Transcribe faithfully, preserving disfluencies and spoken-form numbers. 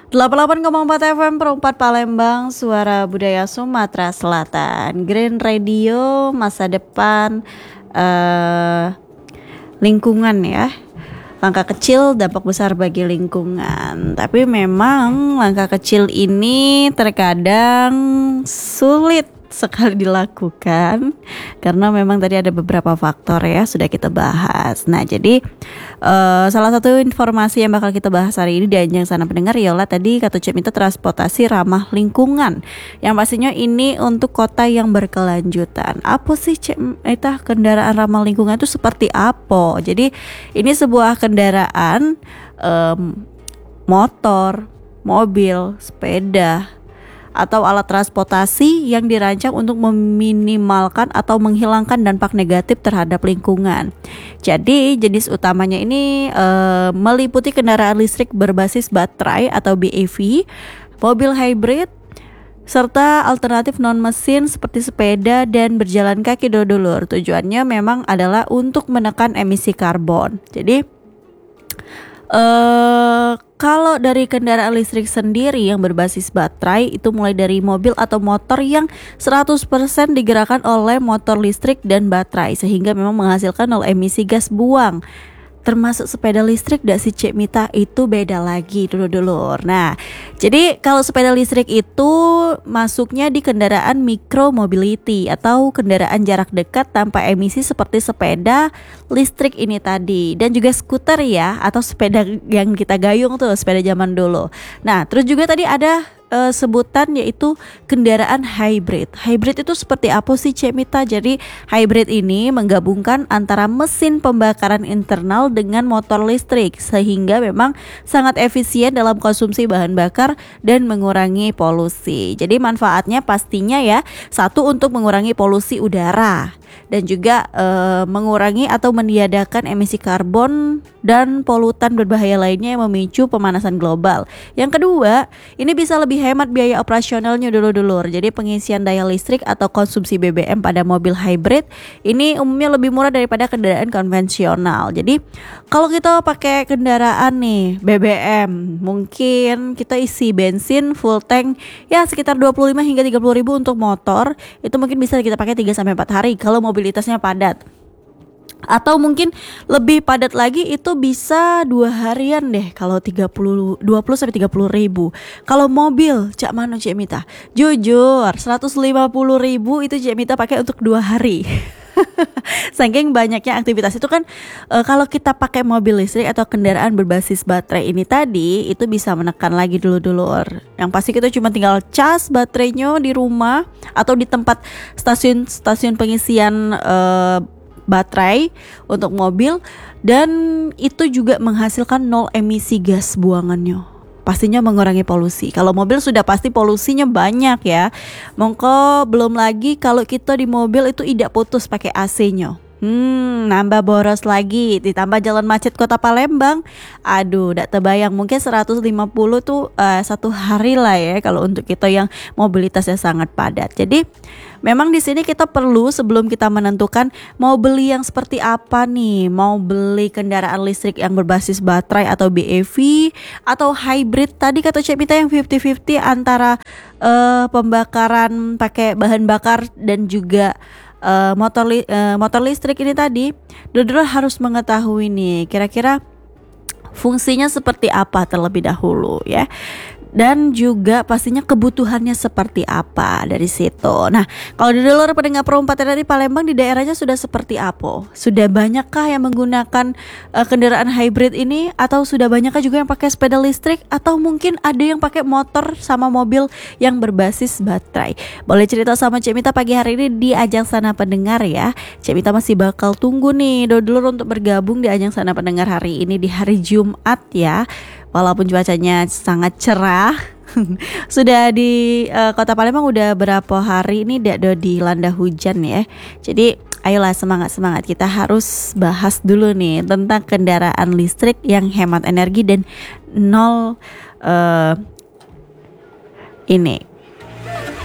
delapan puluh delapan koma empat F M Perempat Palembang, suara budaya Sumatera Selatan. Green Radio, masa depan uh, lingkungan ya. Langkah kecil, dampak besar bagi lingkungan. Tapi memang langkah kecil ini terkadang sulit sekali dilakukan karena memang tadi ada beberapa faktor ya sudah kita bahas. Nah jadi uh, salah satu informasi yang bakal kita bahas hari ini di Ajang Sana Pendengar ialah tadi kata Cik Mita transportasi ramah lingkungan, yang pastinya ini untuk kota yang berkelanjutan. Apa sih Cik Mita kendaraan ramah lingkungan itu seperti apa? Jadi ini sebuah kendaraan um, motor, mobil, sepeda atau alat transportasi yang dirancang untuk meminimalkan atau menghilangkan dampak negatif terhadap lingkungan. Jadi jenis utamanya ini e, meliputi kendaraan listrik berbasis baterai atau B E V, mobil hybrid, serta alternatif non mesin seperti sepeda dan berjalan kaki dulur. Tujuannya memang adalah untuk menekan emisi karbon. Jadi Uh, kalau dari kendaraan listrik sendiri yang berbasis baterai itu mulai dari mobil atau motor yang seratus persen digerakkan oleh motor listrik dan baterai sehingga memang menghasilkan nol emisi gas buang. Termasuk sepeda listrik dak si Cik Mita itu beda lagi dulur-dulur. Nah, jadi kalau sepeda listrik itu masuknya di kendaraan micro mobility atau kendaraan jarak dekat tanpa emisi seperti sepeda listrik ini tadi, dan juga skuter ya atau sepeda yang kita gayung tuh, sepeda zaman dulu. Nah, terus juga tadi ada Uh, sebutan yaitu kendaraan hybrid. Hybrid itu seperti apa sih Cik Mita? Jadi hybrid ini menggabungkan antara mesin pembakaran internal dengan motor listrik sehingga memang sangat efisien dalam konsumsi bahan bakar dan mengurangi polusi. Jadi manfaatnya pastinya ya, satu untuk mengurangi polusi udara dan juga uh, mengurangi atau meniadakan emisi karbon dan polutan berbahaya lainnya yang memicu pemanasan global. Yang kedua, ini bisa lebih hemat biaya operasionalnya dulur-dulur. Jadi pengisian daya listrik atau konsumsi B B M pada mobil hybrid ini umumnya lebih murah daripada kendaraan konvensional. Jadi kalau kita pakai kendaraan nih B B M, mungkin kita isi bensin full tank ya sekitar dua puluh lima hingga tiga puluh ribu untuk motor. Itu mungkin bisa kita pakai tiga sampai empat hari kalau mobilitasnya padat. Atau mungkin lebih padat lagi itu bisa dua harian deh kalau tiga puluh dua puluh sampai tiga puluh ribu. Kalau mobil Cak Mano Cik Mita, jujur seratus lima puluh ribu itu Cik Mita pakai untuk dua hari. Saking banyaknya aktivitas itu kan e, kalau kita pakai mobil listrik atau kendaraan berbasis baterai ini tadi itu bisa menekan lagi dulu-dulur. Yang pasti kita cuma tinggal cas baterainya di rumah atau di tempat stasiun-stasiun pengisian e, baterai untuk mobil, dan itu juga menghasilkan nol emisi gas buangannya. Pastinya mengurangi polusi. Kalau mobil sudah pasti polusinya banyak ya. Mongko belum lagi kalau kita di mobil itu tidak putus pakai A C-nya. Hmm, nambah boros lagi, ditambah jalan macet kota Palembang. Aduh, tak terbayang, mungkin seratus lima puluh tuh uh, satu hari lah ya kalau untuk kita yang mobilitasnya sangat padat. Jadi memang di sini kita perlu sebelum kita menentukan mau beli yang seperti apa nih, mau beli kendaraan listrik yang berbasis baterai atau B E V atau hybrid tadi kata Cik Mita yang fifty fifty antara uh, pembakaran pakai bahan bakar dan juga Uh, motor li- uh, motor listrik ini tadi, dulu harus mengetahui nih kira-kira fungsinya seperti apa terlebih dahulu ya. Dan juga pastinya kebutuhannya seperti apa dari situ. Nah, kalau di luar pendengar perempat dari Palembang di daerahnya sudah seperti apa? Sudah banyakkah yang menggunakan uh, kendaraan hybrid ini, atau sudah banyakkah juga yang pakai sepeda listrik, atau mungkin ada yang pakai motor sama mobil yang berbasis baterai? Boleh cerita sama Cik Mita pagi hari ini di Ajang Sana Pendengar ya. Cik Mita masih bakal tunggu nih dulur untuk bergabung di Ajang Sana Pendengar hari ini di hari Jumat ya. Walaupun cuacanya sangat cerah, sudah di uh, kota Palembang udah berapa hari ini tidak dilanda hujan ya. Jadi ayolah semangat-semangat, kita harus bahas dulu nih tentang kendaraan listrik yang hemat energi dan nol uh, ini